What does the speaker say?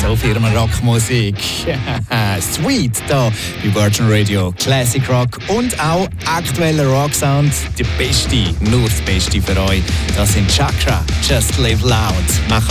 so Firma Rockmusik. Sweet da bei Virgin Radio. Classic Rock und auch aktueller Rocksound. Der beste, nur das Beste für euch. Das sind Chakra, Just Live Loud. Mach